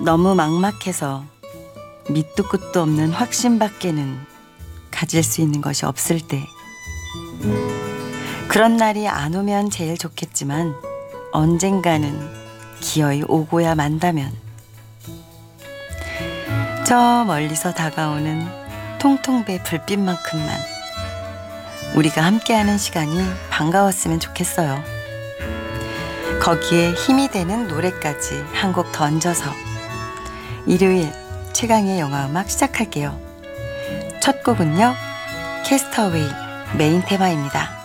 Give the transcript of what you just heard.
너무 막막해서 밑도 끝도 없는 확신밖에는 가질 수 있는 것이 없을 때, 그런 날이 안 오면 제일 좋겠지만 언젠가는 기어이 오고야 만다면, 저 멀리서 다가오는 통통배 불빛만큼만 우리가 함께하는 시간이 반가웠으면 좋겠어요. 거기에 힘이 되는 노래까지 한 곡 던져서 일요일 최강의 영화음악 시작할게요. 첫 곡은요, 캐스터웨이 메인 테마입니다.